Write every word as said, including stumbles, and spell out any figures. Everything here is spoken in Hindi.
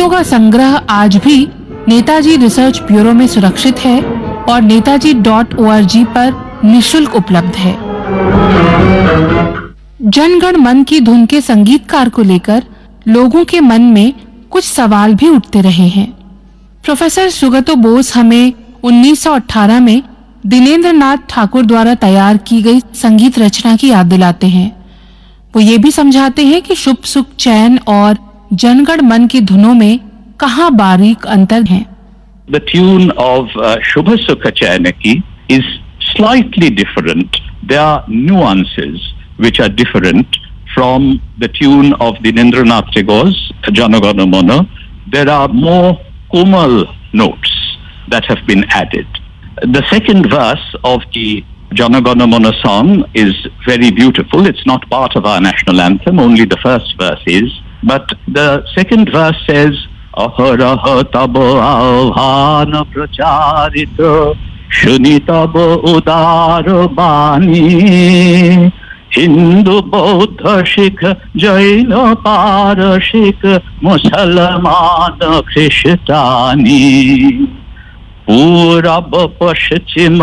गीतों का संग्रह आज भी नेताजी रिसर्च ब्यूरो में सुरक्षित है और Netaji dot O R G पर निःशुल्क उपलब्ध है। जन गण मन की धुन के संगीतकार को लेकर लोगों के मन में कुछ सवाल भी उठते रहे हैं। प्रोफेसर सुगतो बोस हमें उन्नीस सौ अठारह में दिनेंद्र नाथ ठाकुर द्वारा तैयार की गई संगीत रचना की याद दिलाते हैं। वो ये भी समझाते हैं कि शुभ सुख चैन और जनगण मन की धुनों में कहाँ बारीक अंतर है। The tune of uh, Shubha Sukha Chayanaki is slightly different. There are nuances which are different from the tune of Dineन्द्rnath Tagore's Jana Gana Mana. There are more komal notes that have been added. The second verse of the Jana Gana Mana song is very beautiful. It's not part of our national anthem, only the first verse is. But the second verse says, Aharaha tabo avhana pracharita shuni tabo udara bani Hindu Buddha Sikh Jaina Parashik Musalman Krishtani Purab Paschim